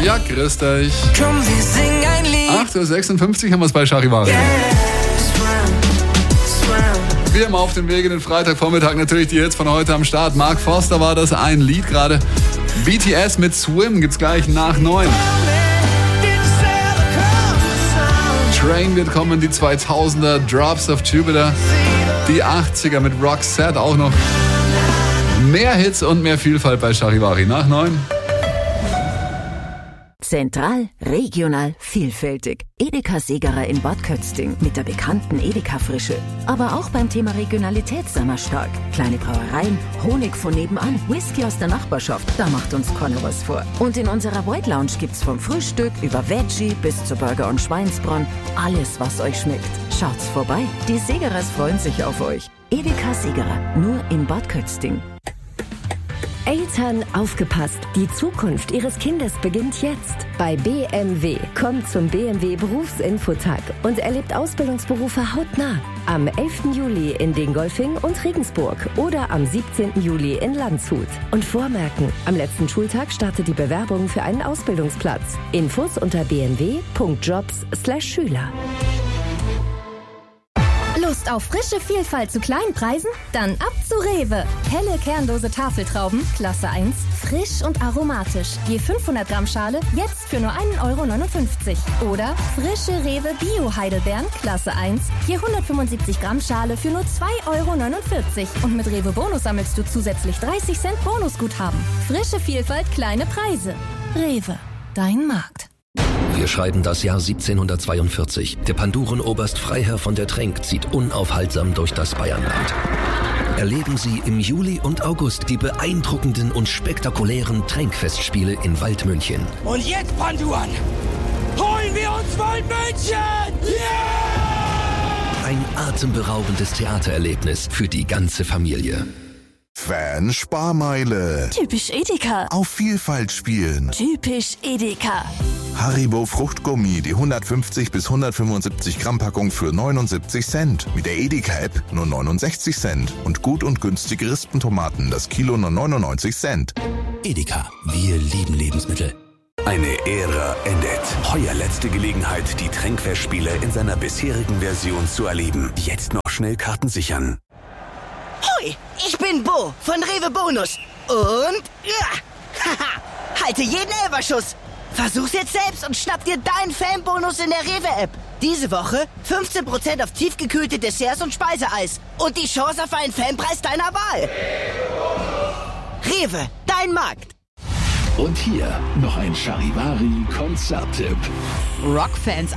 Ja, grüßt euch. Komm, wir singen ein Lied. 8.56 Uhr haben wir es bei Charivari. Yeah. Swam. Wir haben auf dem Weg in den Freitagvormittag natürlich die Hits von heute am Start. Mark Foster war das ein Lied gerade. BTS mit Swim gibt's gleich nach 9. Train wird kommen, die 2000er, Drops of Jupiter, die 80er mit Roxette auch noch. Mehr Hits und mehr Vielfalt bei Charivari nach 9. Zentral, regional, vielfältig. Edeka Segerer in Bad Kötzting mit der bekannten Edeka-Frische. Aber auch beim Thema Regionalität sind wir stark. Kleine Brauereien, Honig von nebenan, Whisky aus der Nachbarschaft, da macht uns keiner was vor. Und in unserer White Lounge gibt's vom Frühstück über Veggie bis zu Burger und Schweinsbraten alles, was euch schmeckt. Schaut's vorbei, die Segerers freuen sich auf euch. Edeka Segerer, nur in Bad Kötzting. Eltern, aufgepasst! Die Zukunft Ihres Kindes beginnt jetzt. Bei BMW. Kommt zum BMW Berufsinfotag und erlebt Ausbildungsberufe hautnah. Am 11. Juli in Dingolfing und Regensburg oder am 17. Juli in Landshut. Und vormerken, am letzten Schultag startet die Bewerbung für einen Ausbildungsplatz. Infos unter bmw.jobs/Schüler. Lust auf frische Vielfalt zu kleinen Preisen? Dann ab zu Rewe. Helle Kerndose Tafeltrauben, Klasse 1, frisch und aromatisch. Je 500 Gramm Schale, jetzt für nur 1,59 €. Oder frische Rewe Bio-Heidelbeeren, Klasse 1, je 175 Gramm Schale für nur 2,49 €. Und mit Rewe Bonus sammelst du zusätzlich 30 Cent Bonusguthaben. Frische Vielfalt, kleine Preise. Rewe, dein Markt. Wir schreiben das Jahr 1742. Der Pandurenoberst Freiherr von der Trenck zieht unaufhaltsam durch das Bayernland. Erleben Sie im Juli und August die beeindruckenden und spektakulären Trenck-Festspiele in Waldmünchen. Und jetzt, Panduan, holen wir uns Waldmünchen! Yeah! Ein atemberaubendes Theatererlebnis für die ganze Familie. Fan-Sparmeile. Typisch Edeka. Auf Vielfalt spielen. Typisch Edeka. Haribo Fruchtgummi, die 150 bis 175 Gramm Packung für 79 Cent. Mit der Edeka-App nur 69 Cent. Und gut und günstige Rispentomaten, das Kilo nur 99 Cent. Edeka, wir lieben Lebensmittel. Eine Ära endet. Heuer letzte Gelegenheit, die Trenck-Festspiele in seiner bisherigen Version zu erleben. Jetzt noch schnell Karten sichern. Hoi, ich bin Bo von Rewe Bonus. Und ja, haha, halte jeden Elferschuss. Versuch's jetzt selbst und schnapp dir deinen Fanbonus in der Rewe-App. Diese Woche 15% auf tiefgekühlte Desserts und Speiseeis. Und die Chance auf einen Fanpreis deiner Wahl. Rewe, dein Markt. Und hier noch ein Charivari-Konzerttipp. Rockfans